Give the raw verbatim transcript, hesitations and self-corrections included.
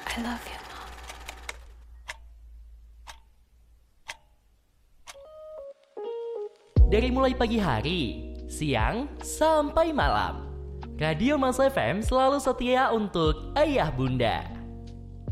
I love you, Mom. Dari mulai pagi hari, siang, sampai malam, Radio Mas F M selalu setia untuk ayah bunda.